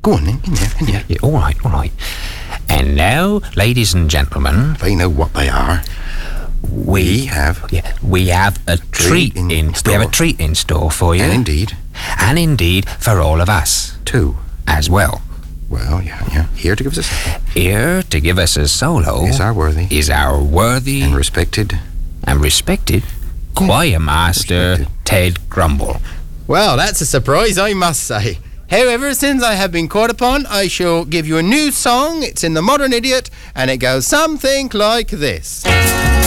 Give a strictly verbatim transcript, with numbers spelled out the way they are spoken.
Go on then, in there, in there. Yeah, all right, all right. And now, ladies and gentlemen, They know what they are. we have yeah, we have a treat, in in, we store. have a treat in store for you, And indeed, and indeed for all of us two. as well. Well, yeah, yeah. Here to give us a Here to give us a solo is our worthy is our worthy and respected. and respected choir master Respected. Ted Grumble. Well, that's a surprise, I must say. However, since I have been called upon, I shall give you a new song. It's in the Modern Idiot, and it goes something like this.